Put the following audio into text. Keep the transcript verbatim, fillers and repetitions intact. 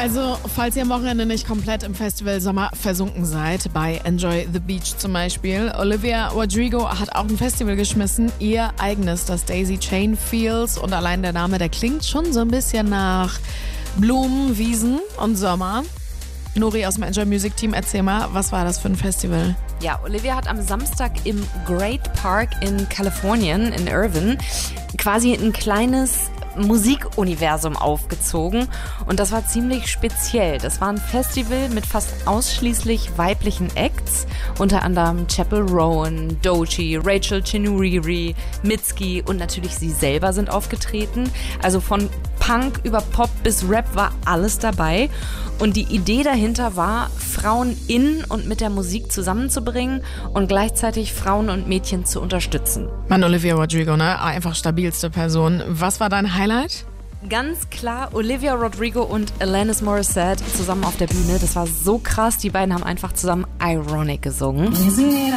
Also, falls ihr am Wochenende nicht komplett im Festival Sommer versunken seid, bei Enjoy the Beach zum Beispiel, Olivia Rodrigo hat auch ein Festival geschmissen, ihr eigenes, das Daisy Chain Feels, und allein der Name, der klingt schon so ein bisschen nach Blumen, Wiesen und Sommer. Nori aus dem Enjoy Music Team, erzähl mal, was war das für ein Festival? Ja, Olivia hat am Samstag im Great Park in Kalifornien, in Irvine, quasi ein kleines Musikuniversum aufgezogen, und das war ziemlich speziell. Das war ein Festival mit fast ausschließlich weiblichen Acts, unter anderem Chappell Rowan, Doechii, Rachel Chinouriri, Mitski und natürlich sie selber sind aufgetreten. Also von Punk über Pop bis Rap war alles dabei, und die Idee dahinter war, Frauen in und mit der Musik zusammenzubringen und gleichzeitig Frauen und Mädchen zu unterstützen. Mann, Olivia Rodrigo, ne? Einfach stabilste Person. Was war dein Highlight? Ganz klar Olivia Rodrigo und Alanis Morissette zusammen auf der Bühne. Das war so krass. Die beiden haben einfach zusammen Ironic gesungen.